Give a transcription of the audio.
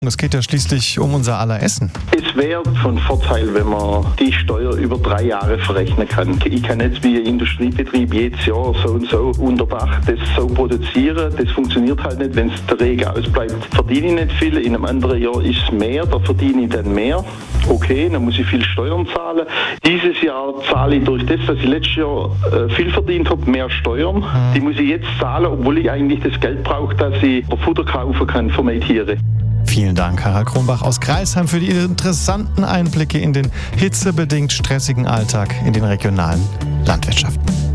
Es geht ja schließlich um unser aller Essen. Es wäre von Vorteil, wenn man die Steuer über 3 Jahre verrechnen kann. Ich kann jetzt wie ein Industriebetrieb jedes Jahr so und so unter Dach das so produzieren. Das funktioniert halt nicht, wenn es der Regen ausbleibt. Verdiene ich nicht viel, in einem anderen Jahr ist es mehr, da verdiene ich dann mehr. Okay, dann muss ich viel Steuern zahlen. Dieses Jahr zahle ich durch das, dass ich letztes Jahr viel verdient habe, mehr Steuern. Die muss ich jetzt zahlen, obwohl ich eigentlich das Geld brauche, dass ich Futter kaufen kann für meine Tiere. Vielen Dank, Harald Kronbach aus Greisheim, für die interessanten Einblicke in den hitzebedingt stressigen Alltag in den regionalen Landwirtschaften.